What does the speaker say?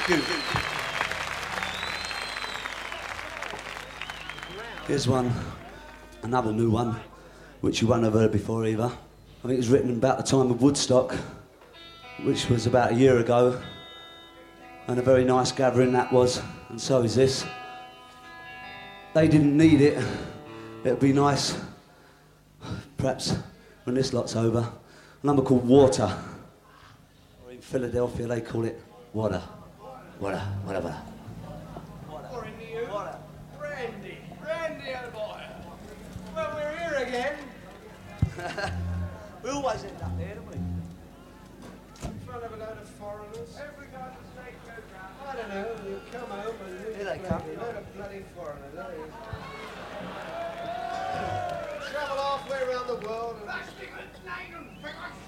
Here's one, another new one, which you won't have heard before either. I think it was written about the time of Woodstock, which was about a year ago, and a very nice gathering that was, and so is this. They didn't need it. It'd be nice, perhaps, when this lot's over. A number called Water. Or in Philadelphia, they call it Water. Water, whatever. Water. Brandy. Brandy, old boy. Well, we're here again. We always end up there, don't we? In front of a load of foreigners. Every guy the snake goes round. I don't know. You come home and you Here they come. A load of bloody foreigners. There he is. Travel halfway around the world and...